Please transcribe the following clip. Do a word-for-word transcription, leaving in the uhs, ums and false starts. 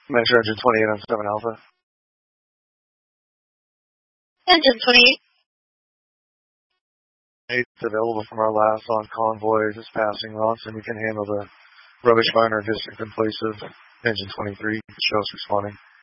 Metro Engine twenty-eight on seven Alpha. Engine twenty-eight. It's available from our last on convoy. Just passing Ronson. We can handle the rubbish miner district in place of Engine twenty-three. Show us responding.